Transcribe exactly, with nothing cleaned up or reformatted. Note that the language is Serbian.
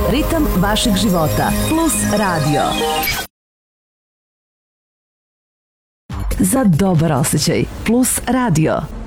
Ritam vašeg života. Plus radio. Za dobar osjećaj. Plus radio.